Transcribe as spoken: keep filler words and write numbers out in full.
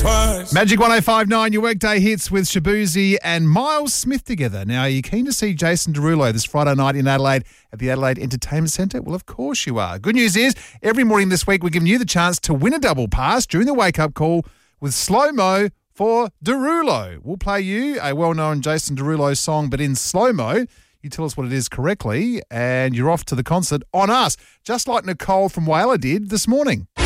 twice. Magic one oh five point nine, your workday hits with Shabuzi and Miles Smith together. Now, are you keen to see Jason Derulo this Friday night in Adelaide at the Adelaide Entertainment Centre? Well, of course you are. Good news is, every morning this week we're giving you the chance to win a double pass during the wake-up call with slow-mo for Derulo. We'll play you a well-known Jason Derulo song, but in slow-mo. You tell us what it is correctly, and you're off to the concert on us, just like Nicole from Whaler did this morning.